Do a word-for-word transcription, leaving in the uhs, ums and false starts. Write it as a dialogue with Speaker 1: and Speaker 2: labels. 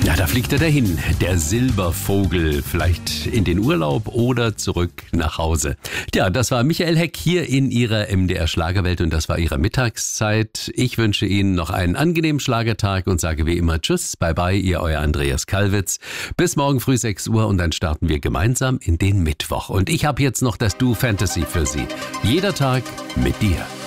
Speaker 1: Ja, da fliegt er dahin, der Silbervogel, vielleicht in den Urlaub oder zurück nach Hause. Tja, das war Michael Heck hier in Ihrer M D R Schlagerwelt und das war Ihre Mittagszeit. Ich wünsche Ihnen noch einen angenehmen Schlagertag und sage wie immer Tschüss, bye bye, Ihr euer Andreas Kalwitz. Bis morgen früh sechs Uhr und dann starten wir gemeinsam in den Mittwoch. Und ich habe jetzt noch das Du Fantasy für Sie. Jeder Tag mit dir.